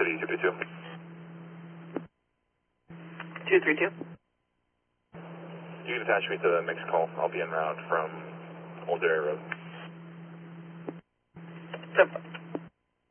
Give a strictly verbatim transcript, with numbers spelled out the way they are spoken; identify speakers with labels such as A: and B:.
A: City, two three two.
B: two three two.
A: You can attach me to the next call. I'll be en route from Old Dairy Road.
B: ten five.